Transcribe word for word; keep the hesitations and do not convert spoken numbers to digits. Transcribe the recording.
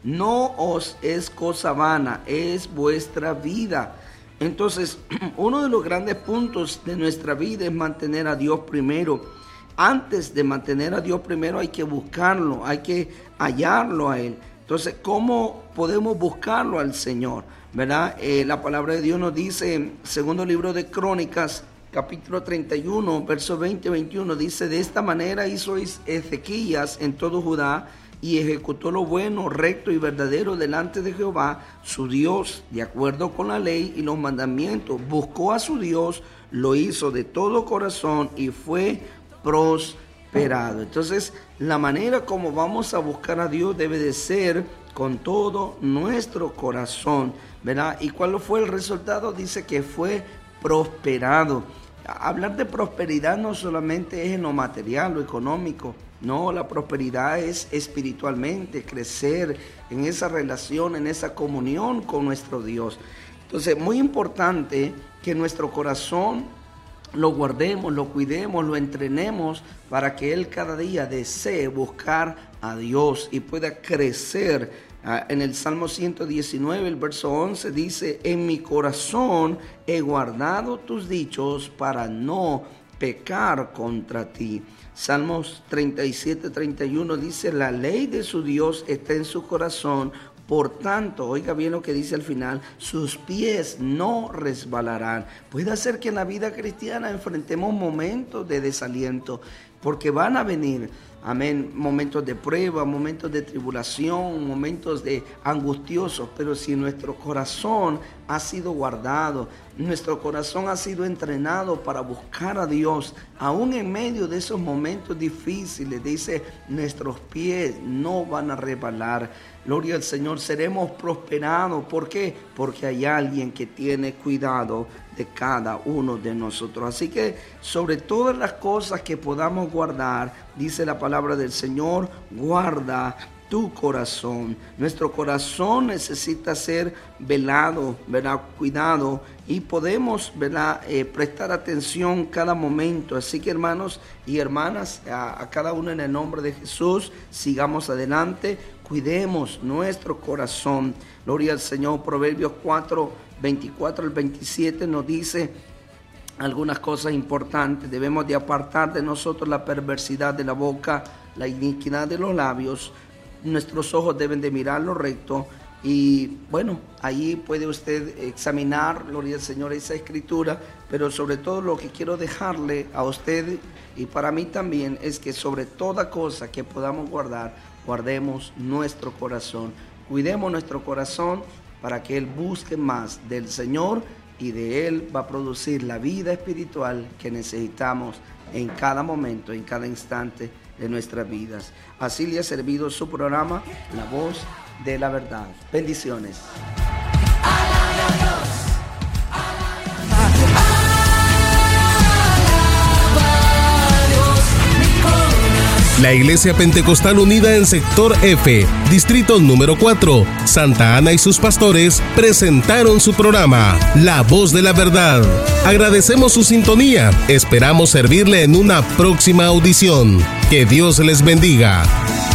no os es cosa vana, es vuestra vida. Entonces, uno de los grandes puntos de nuestra vida es mantener a Dios primero. Antes de mantener a Dios primero hay que buscarlo, hay que hallarlo a Él. Entonces, ¿cómo podemos buscarlo al Señor? ¿Verdad? Eh, la palabra de Dios nos dice, segundo libro de Crónicas, capítulo treinta y uno, versos veinte y veintiuno, dice: de esta manera hizo Ezequías en todo Judá, y ejecutó lo bueno, recto y verdadero delante de Jehová, su Dios, de acuerdo con la ley y los mandamientos. Buscó a su Dios, lo hizo de todo corazón y fue prosperado. Entonces, la manera como vamos a buscar a Dios debe de ser con todo nuestro corazón, ¿verdad? ¿Y cuál fue el resultado? Dice que fue prosperado. Hablar de prosperidad no solamente es en lo material, lo económico. No, la prosperidad es espiritualmente, crecer en esa relación, en esa comunión con nuestro Dios. Entonces, muy importante que nuestro corazón lo guardemos, lo cuidemos, lo entrenemos para que Él cada día desee buscar a Dios y pueda crecer. En el Salmo ciento diecinueve, el verso once dice: en mi corazón he guardado tus dichos para no pecar contra ti. Salmos treinta y siete, treinta y uno dice: la ley de su Dios está en su corazón, por tanto, oiga bien lo que dice al final, sus pies no resbalarán. Puede ser que en la vida cristiana enfrentemos momentos de desaliento, porque van a venir, amén, momentos de prueba, momentos de tribulación, momentos de angustiosos, pero si nuestro corazón ha sido guardado, nuestro corazón ha sido entrenado para buscar a Dios, aún en medio de esos momentos difíciles, dice, nuestros pies no van a resbalar. Gloria al Señor, seremos prosperados. ¿Por qué? Porque hay alguien que tiene cuidado de cada uno de nosotros. Así que sobre todas las cosas que podamos guardar, dice la palabra del Señor, guarda tu corazón. Nuestro corazón necesita ser velado, ¿verdad? Cuidado, y podemos, ¿verdad? Eh, prestar atención cada momento. Así que, hermanos y hermanas, a, a cada uno en el nombre de Jesús, sigamos adelante, cuidemos nuestro corazón. Gloria al Señor. Proverbios cuatro, veinticuatro al veintisiete nos dice algunas cosas importantes. Debemos de apartar de nosotros la perversidad de la boca, la iniquidad de los labios. Nuestros ojos deben de mirar lo recto. Y bueno, ahí puede usted examinar, gloria al Señor, esa escritura. Pero sobre todo lo que quiero dejarle a usted y para mí también es que sobre toda cosa que podamos guardar, guardemos nuestro corazón. Cuidemos nuestro corazón para que Él busque más del Señor, y de Él va a producir la vida espiritual que necesitamos en cada momento, en cada instante de nuestras vidas. Así le ha servido su programa, La Voz de la Verdad. Bendiciones. La Iglesia Pentecostal Unida en Sector F, Distrito número cuatro, Santa Ana y sus pastores presentaron su programa, La Voz de la Verdad. Agradecemos su sintonía. Esperamos servirle en una próxima audición. Que Dios les bendiga.